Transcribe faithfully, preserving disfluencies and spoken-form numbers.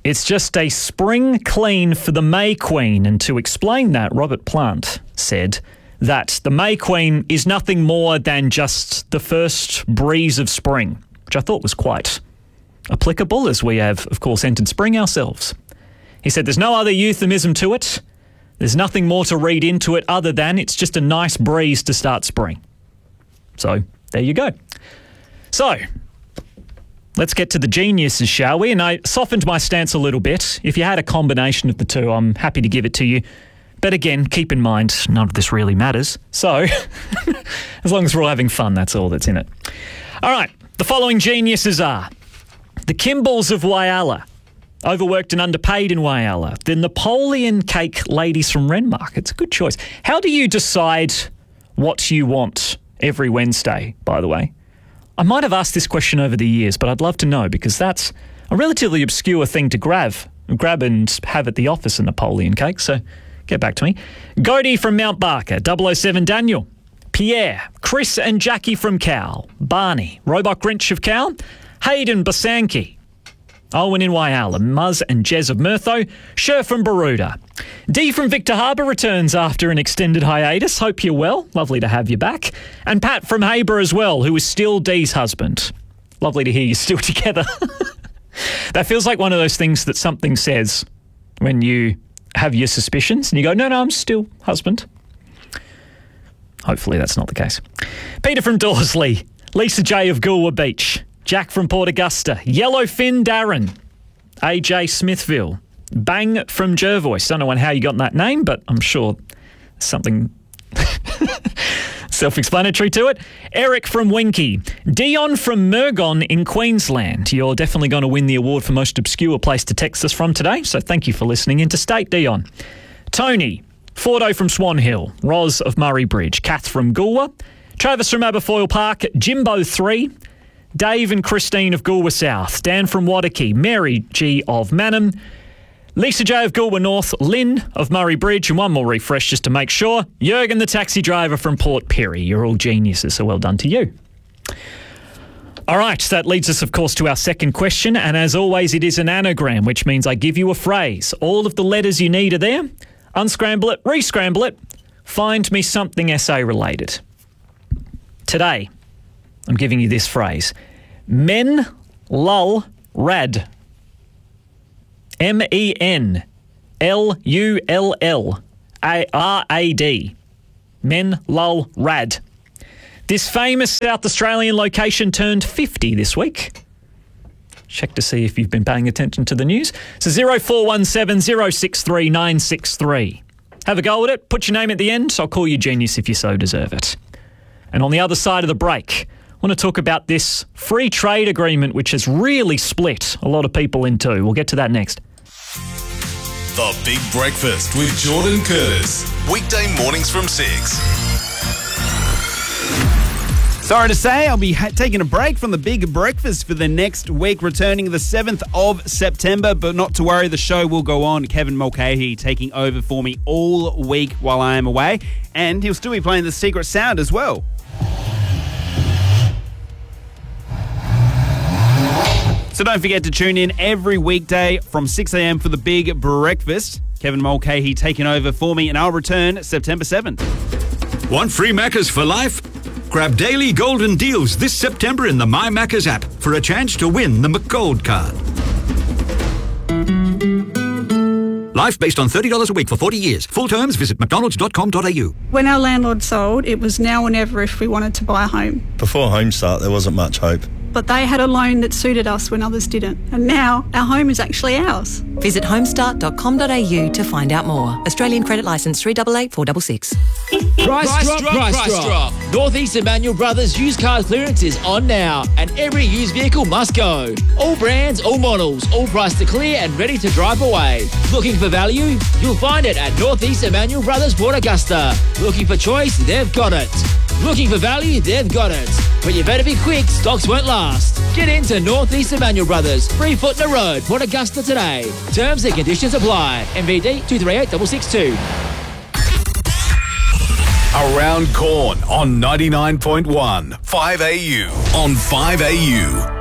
It's just a spring clean for the May Queen. And to explain that, Robert Plant said that the May Queen is nothing more than just the first breeze of spring, which I thought was quite applicable as we have, of course, entered spring ourselves. He said there's no other euphemism to it. There's nothing more to read into it other than it's just a nice breeze to start spring. So there you go. So let's get to the geniuses, shall we? And I softened my stance a little bit. If you had a combination of the two, I'm happy to give it to you. But again, keep in mind, none of this really matters. So as long as we're all having fun, that's all that's in it. All right, the following geniuses are the Kimballs of Whyalla, overworked and underpaid in Whyalla. The Napoleon Cake ladies from Renmark. It's a good choice. How do you decide what you want every Wednesday, by the way? I might have asked this question over the years, but I'd love to know because that's a relatively obscure thing to grab, grab and have at the office, a Napoleon Cake. So get back to me. Godie from Mount Barker, double oh seven Daniel, Pierre, Chris and Jackie from Cal, Barney, Robot Grinch of Cal, Hayden Basanki, Owen in Whyalla, Muzz and Jez of Murtho, Sher from Baroota. D from Victor Harbour returns after an extended hiatus. Hope you're well. Lovely to have you back. And Pat from Haber as well, who is still Dee's husband. Lovely to hear you're still together. That feels like one of those things that something says when you have your suspicions and you go, no, no, I'm still husband. Hopefully that's not the case. Peter from Dorsley, Lisa J of Goolwa Beach, Jack from Port Augusta, Yellowfin Darren, A J Smithville, Bang from Jervois. Don't know how you got that name, but I'm sure there's something self-explanatory to it. Eric from Winky, Dion from Murgon in Queensland. You're definitely going to win the award for most obscure place to text us from today, so thank you for listening. Interstate, Dion. Tony, Fordo from Swan Hill, Roz of Murray Bridge, Kath from Goolwa, Travis from Aberfoyle Park, Jimbo three, Dave and Christine of Goolwa South, Dan from Wadaki, Mary G of Manham, Lisa J of Goolwa North, Lynn of Murray Bridge, and one more refresh just to make sure, Jurgen the taxi driver from Port Pirie. You're all geniuses, so well done to you. All right, that leads us, of course, to our second question, and as always, it is an anagram, which means I give you a phrase. All of the letters you need are there. Unscramble it, re-scramble it, find me something S A related. Today, I'm giving you this phrase. Men lull rad. M E N L U L L R A D. Men lull rad. This famous South Australian location turned fifty this week. Check to see if you've been paying attention to the news. So zero four one seven zero six three nine six three. Have a go at it. Put your name at the end. I'll call you genius if you so deserve it. And on the other side of the break, I want to talk about this free trade agreement which has really split a lot of people in two. We'll get to that next. The Big Breakfast with Jordan Curtis. Weekday mornings from six. Sorry to say, I'll be ha- taking a break from the Big Breakfast for the next week, returning the seventh of September, but not to worry, the show will go on. Kevin Mulcahy taking over for me all week while I am away, and he'll still be playing the Secret Sound as well. So don't forget to tune in every weekday from six a.m. for the Big Breakfast. Kevin Mulcahy taking over for me, and I'll return September seventh. Want free Maccas for life? Grab daily golden deals this September in the My Maccas app for a chance to win the McGold card. Life based on thirty dollars a week for forty years. Full terms, visit mcdonalds dot com dot a u. When our landlord sold, it was now or never if we wanted to buy a home. Before Home Start, there wasn't much hope. But they had a loan that suited us when others didn't. And now our home is actually ours. Visit homestart dot com dot a u to find out more. Australian credit licence three eight eight four six six. Price, price drop, drop, price, price drop. drop. Northeast Emmanuel Brothers used car clearance is on now, and every used vehicle must go. All brands, all models, all priced to clear and ready to drive away. Looking for value? You'll find it at Northeast Emmanuel Brothers Port Augusta. Looking for choice? They've got it. Looking for value? They've got it. But you better be quick, stocks won't last. Get into Northeast Emmanuel Brothers, Free Foot in the Road, Port Augusta today. Terms and conditions apply. M V D two three eight six six two. Around Corn on ninety-nine point one. five A U. On five A U.